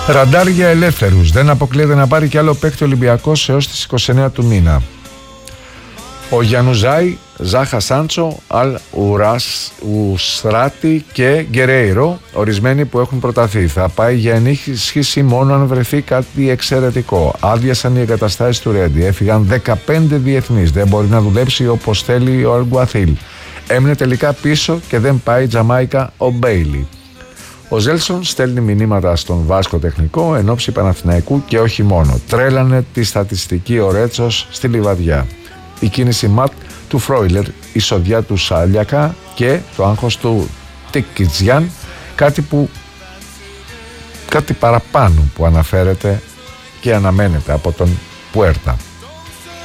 Ραντάρ για ελεύθερους. Δεν αποκλείεται να πάρει κι άλλο παίκτη Ολυμπιακός έως τις 29 του μήνα. Ο Γιανουζάη, Ζάχα Σάντσο, Αλ Ουσράτη και Γκερέιρο, ορισμένοι που έχουν προταθεί. Θα πάει για ενίσχυση μόνο αν βρεθεί κάτι εξαιρετικό. Άδειασαν οι εγκαταστάσεις του Ρέντι. Έφυγαν 15 διεθνείς. Δεν μπορεί να δουλέψει όπως θέλει ο Αλγκουαθίλ. Έμεινε τελικά πίσω και δεν πάει Τζαμάικα ο Μπέιλι. Ο Ζέλσον στέλνει μηνύματα στον Βάσκο Τεχνικό εν ώψη Παναθηναϊκού και όχι μόνο. Τρέλανε τη στατιστική ο Ρέτσος στη Λιβαδιά. Η κίνηση ματ του Φρόιλερ, η σοδιά του Σάλιακα και το άγχος του Τικιτζιάν, κάτι παραπάνω που αναφέρεται και αναμένεται από τον Πουέρτα.